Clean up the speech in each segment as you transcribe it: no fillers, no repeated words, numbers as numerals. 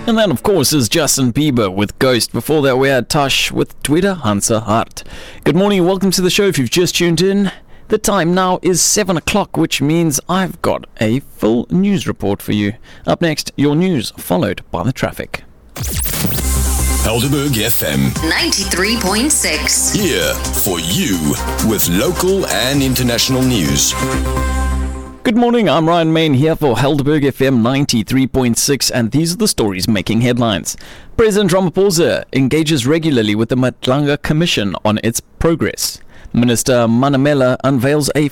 And that, of course, is Justin Bieber with Ghost. Before that, we had Tash with Twitter Hansa Hart. Good morning and welcome to the show. If you've just tuned in, the time now is 7 o'clock, which means I've got a full news report for you. Up next, your news, followed by the traffic. Helderberg FM 93.6. here for you with local and international news. Good morning, I'm Ryan Main here for Helderberg FM 93.6, and these are the stories making headlines. President Ramaphosa engages regularly with the Matlanga Commission on its progress. Minister Manamela unveils a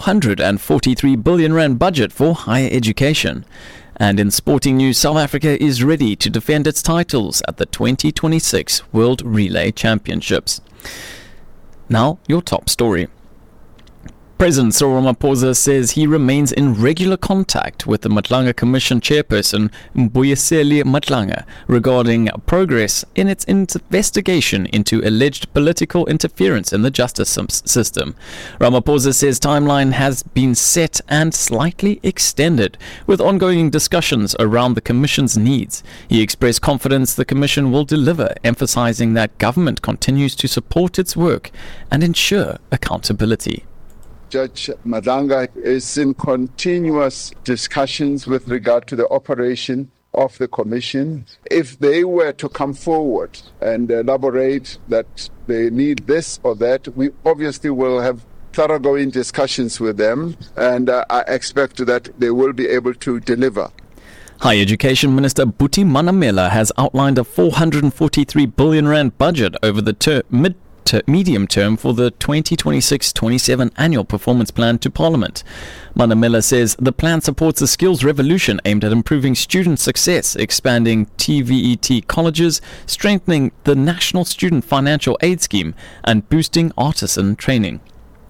443 billion rand budget for higher education. And in sporting news, South Africa is ready to defend its titles at the 2026 World Relay Championships. Now, your top story. President Cyril Ramaphosa says he remains in regular contact with the Matlanga Commission chairperson Mbuyiseni Matlanga regarding progress in its investigation into alleged political interference in the justice system. Ramaphosa says timeline has been set and slightly extended, with ongoing discussions around the Commission's needs. He expressed confidence the Commission will deliver, emphasizing that government continues to support its work and ensure accountability. Judge Madanga is in continuous discussions with regard to the operation of the commission. If they were to come forward and elaborate that they need this or that, we obviously will have thoroughgoing discussions with them, and I expect that they will be able to deliver. Higher Education Minister Buti Manamela has outlined a 443 billion rand budget over the medium term for the 2026-27 annual performance plan to Parliament. Manamela says the plan supports a skills revolution aimed at improving student success, expanding TVET colleges, strengthening the National Student Financial Aid Scheme, and boosting artisan training.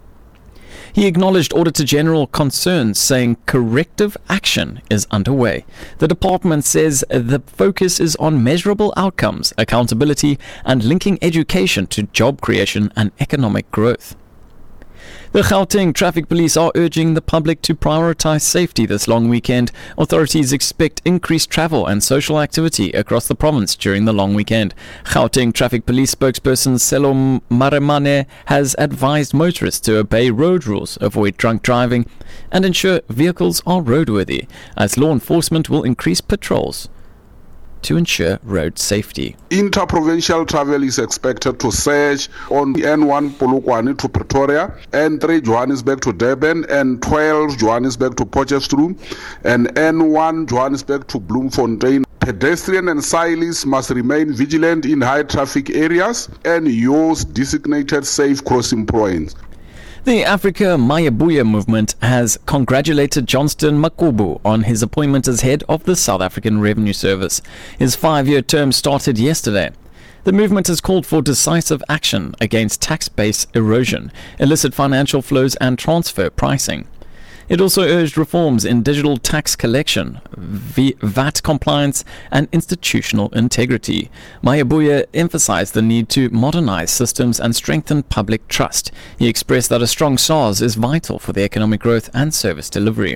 He acknowledged Auditor General concerns, saying corrective action is underway. The department says the focus is on measurable outcomes, accountability, and linking education to job creation and economic growth. The Gauteng Traffic Police are urging the public to prioritize safety this long weekend. Authorities expect increased travel and social activity across the province during the long weekend. Gauteng Traffic Police spokesperson Selo Maremane has advised motorists to obey road rules, avoid drunk driving, and ensure vehicles are roadworthy, as law enforcement will increase patrols to ensure road safety. Interprovincial travel is expected to surge on N1 Polokwane to Pretoria, N3 Johannesburg to Durban, N12 Johannesburg to Potchefstroom, and N1 Johannesburg to Bloemfontein. Pedestrian and cyclists must remain vigilant in high traffic areas and use designated safe crossing points. The Africa Mayabuya movement has congratulated Johnston Makubu on his appointment as head of the South African Revenue Service. His 5-year term started yesterday. The movement has called for decisive action against tax base erosion, illicit financial flows and transfer pricing. It also urged reforms in digital tax collection, VAT compliance, and institutional integrity. Mayabuya emphasized the need to modernize systems and strengthen public trust. He expressed that a strong SARS is vital for the economic growth and service delivery.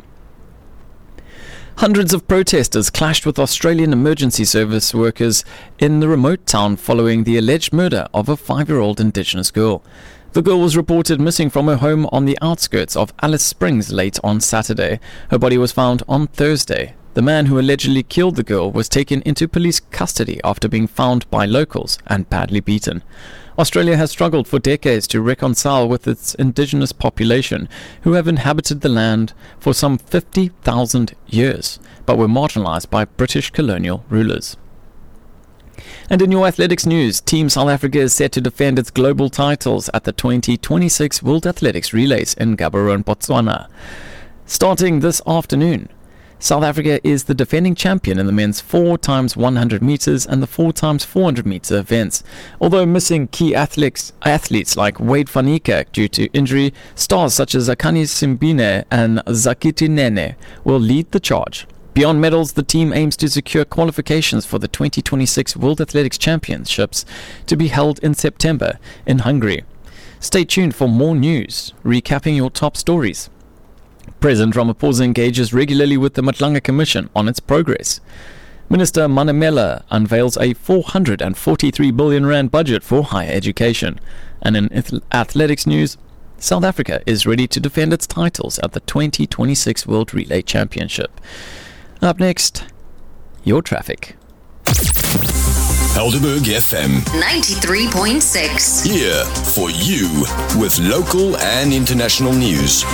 Hundreds of protesters clashed with Australian emergency service workers in the remote town following the alleged murder of a 5-year-old Indigenous girl. The girl was reported missing from her home on the outskirts of Alice Springs late on Saturday. Her body was found on Thursday. The man who allegedly killed the girl was taken into police custody after being found by locals and badly beaten. Australia has struggled for decades to reconcile with its indigenous population, who have inhabited the land for some 50,000 years, but were marginalized by British colonial rulers. And in your athletics news, Team South Africa is set to defend its global titles at the 2026 World Athletics Relays in Gaborone, Botswana. Starting this afternoon, South Africa is the defending champion in the men's 4x100 meters and the 4x400 meter events. Although missing key athletes like Wade van Niekerk due to injury, stars such as Akani Simbine and Zakiti Nene will lead the charge. Beyond medals, the team aims to secure qualifications for the 2026 World Athletics Championships to be held in September in Hungary. Stay tuned for more news, recapping your top stories. President Ramaphosa engages regularly with the Matlanga Commission on its progress. Minister Manamela unveils a 443 billion rand budget for higher education. And in athletics news, South Africa is ready to defend its titles at the 2026 World Relay Championship. Up next, your traffic. Helderberg FM 93.6. here for you with local and international news.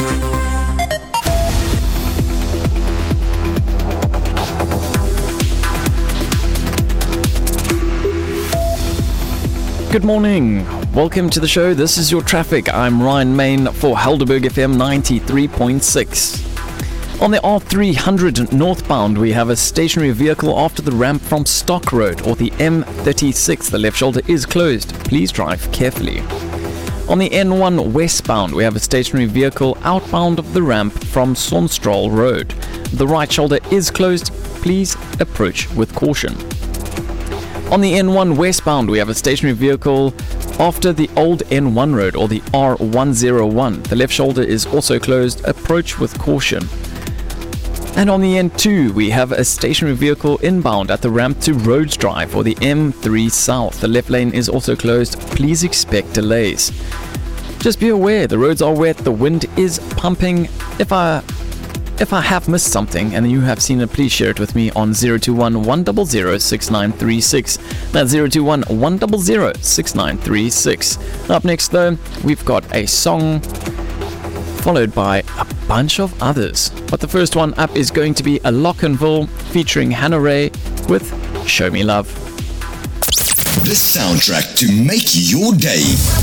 Good morning. Welcome to the show. This is your traffic. I'm Ryan Main for Helderberg FM 93.6. On the R300 northbound, we have a stationary vehicle after the ramp from Stock Road or the M36. The left shoulder is closed. Please drive carefully. On the N1 westbound, we have a stationary vehicle outbound of the ramp from Sonstroll Road. The right shoulder is closed. Please approach with caution. On the N1 westbound, we have a stationary vehicle after the old N1 road or the R101. The left shoulder is also closed. Approach with caution. And on the N2, we have a stationary vehicle inbound at the ramp to Rhodes Drive or the M3 South. The left lane is also closed. Please expect delays. Just be aware, the roads are wet, the wind is pumping. If I have missed something and you have seen it, please share it with me on 021 100 6936. That's 021 100 6936. Up next though, we've got a song followed by a bunch of others. But the first one up is going to be a Lockenville featuring Hannah Ray with Show Me Love. The soundtrack to make your day.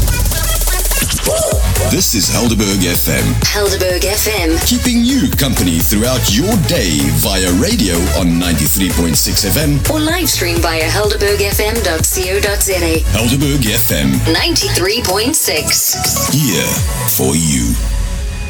This is Helderberg FM. Helderberg FM. Keeping you company throughout your day via radio on 93.6 FM. Or live stream via helderbergfm.co.za. Helderberg FM 93.6. here for you.